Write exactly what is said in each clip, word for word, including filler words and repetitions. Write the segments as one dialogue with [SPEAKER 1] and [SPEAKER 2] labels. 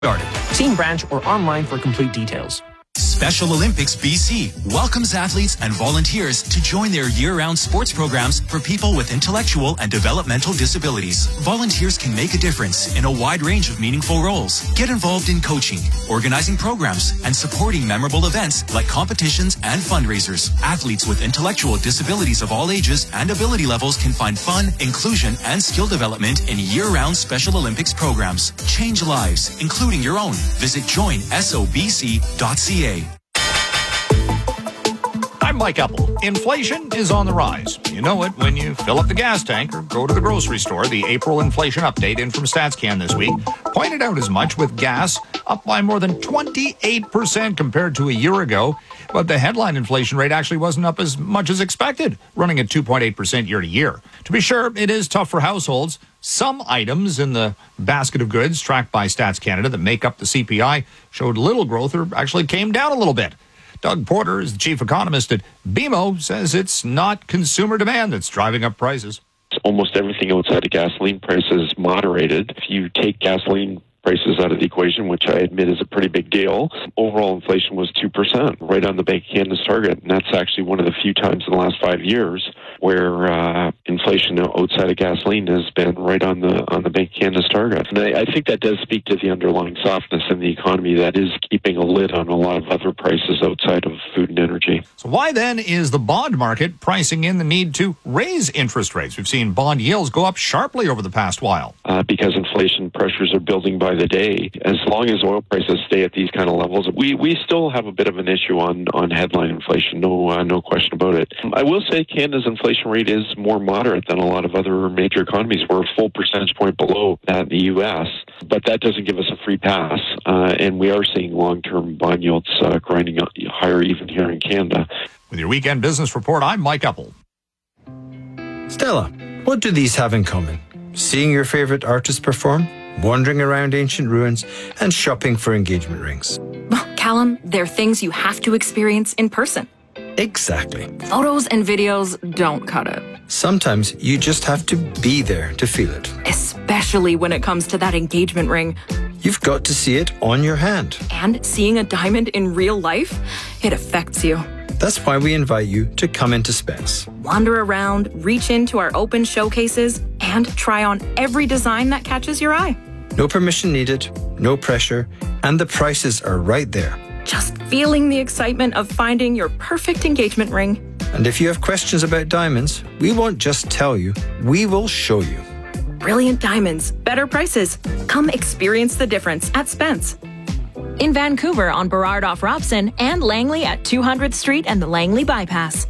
[SPEAKER 1] Started. Team branch or online for complete details.
[SPEAKER 2] Special Olympics B C welcomes athletes and volunteers to join their year-round sports programs for people with intellectual and developmental disabilities. Volunteers can make a difference in a wide range of meaningful roles. Get involved in coaching, organizing programs, and supporting memorable events like competitions and fundraisers. Athletes with intellectual disabilities of all ages and ability levels can find fun, inclusion, and skill development in year-round Special Olympics programs. Change lives, including your own. Visit join sobc dot c a.
[SPEAKER 3] I'm Mike Uppel. Inflation is on the rise. You know it when you fill up the gas tank or go to the grocery store. The April inflation update in from StatsCan this week pointed out as much, with gas up by more than twenty-eight percent compared to a year ago. But the headline inflation rate actually wasn't up as much as expected, running at two point eight percent year to year. To be sure, it is tough for households. Some items in the basket of goods tracked by Stats Canada that make up the C P I showed little growth or actually came down a little bit. Doug Porter is the chief economist at B M O, says it's not consumer demand that's driving up prices.
[SPEAKER 4] Almost everything outside of gasoline prices moderated. If you take gasoline prices out of the equation, which I admit is a pretty big deal, overall inflation was two percent, right on the Bank of Canada's target. And that's actually one of the few times in the last five years where uh, inflation outside of gasoline has been right on the on the Bank of Canada's target. And I, I think that does speak to the underlying softness in the economy that is keeping a lid on a lot of other prices outside of food and energy.
[SPEAKER 3] So why then is the bond market pricing in the need to raise interest rates? We've seen bond yields go up sharply over the past while.
[SPEAKER 4] Uh, because inflation pressures are building by the day. As long as oil prices stay at these kind of levels, we, we still have a bit of an issue on, on headline inflation, no uh, no question about it. I will say Canada's inflation rate is more moderate than a lot of other major economies. We're a full percentage point below that in the U S, but that doesn't give us a free pass, uh, and we are seeing long-term bond yields uh, grinding higher even here in Canada.
[SPEAKER 3] With your Weekend Business Report, I'm Mike Uppel.
[SPEAKER 5] Stella, what do these have in common? Seeing your favourite artist perform, wandering around ancient ruins, and shopping for engagement rings.
[SPEAKER 6] Well, Callum, they're things you have to experience in person.
[SPEAKER 5] Exactly.
[SPEAKER 6] Photos and videos don't cut it.
[SPEAKER 5] Sometimes you just have to be there to feel it.
[SPEAKER 6] Especially when it comes to that engagement ring.
[SPEAKER 5] You've got to see it on your hand.
[SPEAKER 6] And seeing a diamond in real life, it affects you.
[SPEAKER 5] That's why we invite you to come into Specs.
[SPEAKER 6] Wander around, reach into our open showcases, and try on every design that catches your eye.
[SPEAKER 5] No permission needed, no pressure, and the prices are right there.
[SPEAKER 6] Just feeling the excitement of finding your perfect engagement ring.
[SPEAKER 5] And if you have questions about diamonds, we won't just tell you, we will show you.
[SPEAKER 6] Brilliant diamonds, better prices. Come experience the difference at Spence. In Vancouver on Burrard off Robson and Langley at two hundredth Street and the Langley Bypass.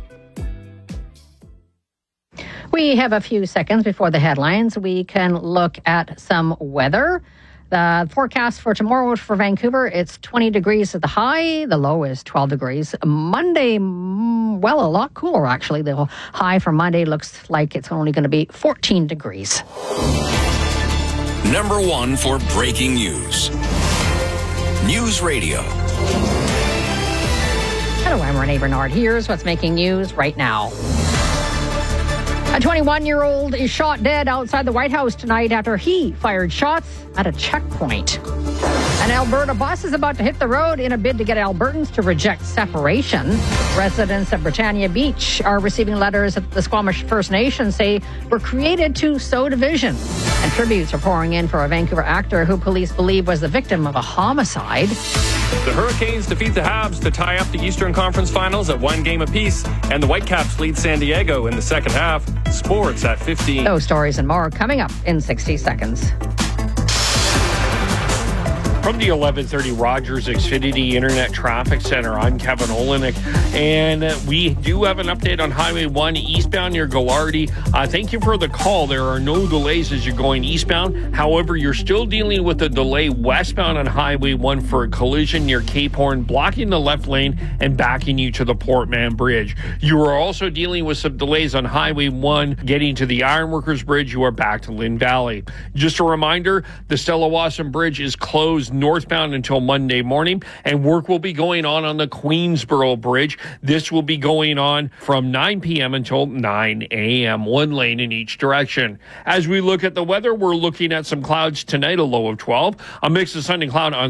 [SPEAKER 7] We have a few seconds before the headlines. We can look at some weather. The forecast for tomorrow for Vancouver, it's twenty degrees at the high. The low is twelve degrees. Monday, well, a lot cooler, actually. The high for Monday looks like it's only going to be fourteen degrees.
[SPEAKER 8] Number one for breaking news. News Radio.
[SPEAKER 7] Hello, I'm Renee Bernard. Here's what's making news right now. A twenty-one-year-old is shot dead outside the White House tonight after he fired shots at a checkpoint. An Alberta bus is about to hit the road in a bid to get Albertans to reject separation. Residents of Britannia Beach are receiving letters that the Squamish First Nation say were created to sow division. And tributes are pouring in for a Vancouver actor who police believe was the victim of a homicide.
[SPEAKER 9] The Hurricanes defeat the Habs to tie up the Eastern Conference Finals at one game apiece, and the Whitecaps lead San Diego in the second half. Sports at fifteen.
[SPEAKER 7] Those stories and more coming up in sixty seconds.
[SPEAKER 10] From the eleven thirty Rogers Xfinity Internet Traffic Center, I'm Kevin Olenek, and we do have an update on Highway one eastbound near Gallardi. Uh, thank you for the call. There are no delays as you're going eastbound. However, you're still dealing with a delay westbound on Highway one for a collision near Cape Horn, blocking the left lane and backing you to the Port Mann Bridge. You are also dealing with some delays on Highway one getting to the Ironworkers Bridge. You are back to Lynn Valley. Just a reminder, the Stella Wasson Bridge is closed northbound until Monday morning, and work will be going on on the Queensboro Bridge. This will be going on from nine p.m. until nine a.m., one lane in each direction. As we look at the weather, we're looking at some clouds tonight, a low of twelve, a mix of sun and cloud on